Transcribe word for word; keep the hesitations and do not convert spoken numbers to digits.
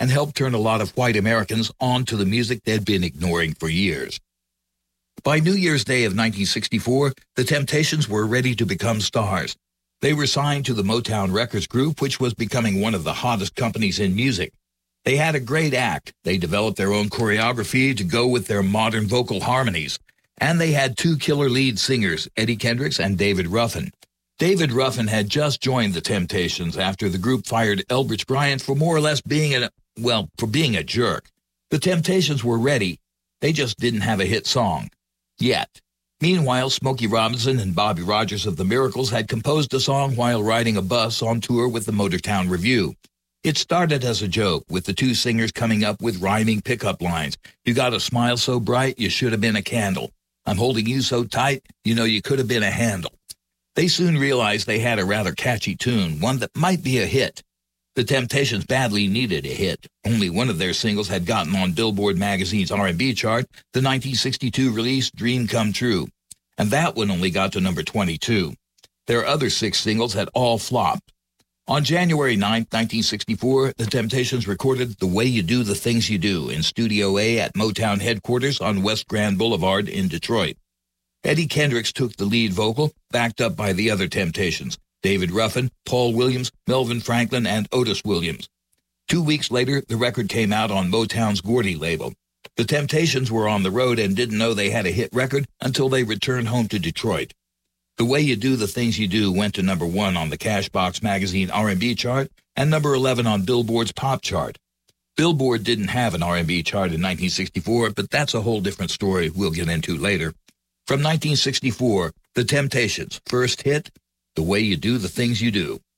and helped turn a lot of white Americans on to the music they'd been ignoring for years. By New Year's Day of nineteen sixty-four, the Temptations were ready to become stars. They were signed to the Motown Records Group, which was becoming one of the hottest companies in music. They had a great act. They developed their own choreography to go with their modern vocal harmonies. And they had two killer lead singers, Eddie Kendricks and David Ruffin. David Ruffin had just joined the Temptations after the group fired Elbridge Bryant for more or less being a, well, for being a jerk. The Temptations were ready. They just didn't have a hit song. Yet. Meanwhile, Smokey Robinson and Bobby Rogers of the Miracles had composed a song while riding a bus on tour with the Motortown Revue. It started as a joke, with the two singers coming up with rhyming pickup lines. You got a smile so bright, you should have been a candle. I'm holding you so tight, you know you could have been a handle. They soon realized they had a rather catchy tune, one that might be a hit. The Temptations badly needed a hit. Only one of their singles had gotten on Billboard magazine's R and B chart, the nineteen sixty-two release Dream Come True. And that one only got to number twenty-two. Their other six singles had all flopped. On January ninth, nineteen sixty-four, the Temptations recorded The Way You Do the Things You Do in Studio A at Motown headquarters on West Grand Boulevard in Detroit. Eddie Kendricks took the lead vocal, backed up by the other Temptations, David Ruffin, Paul Williams, Melvin Franklin, and Otis Williams. Two weeks later, the record came out on Motown's Gordy label. The Temptations were on the road and didn't know they had a hit record until they returned home to Detroit. The Way You Do the Things You Do went to number one on the Cashbox magazine R and B chart and number eleven on Billboard's pop chart. Billboard didn't have an R and B chart in nineteen sixty-four, but that's a whole different story we'll get into later. From nineteen sixty-four, The Temptations' first hit, The Way You Do the Things You Do.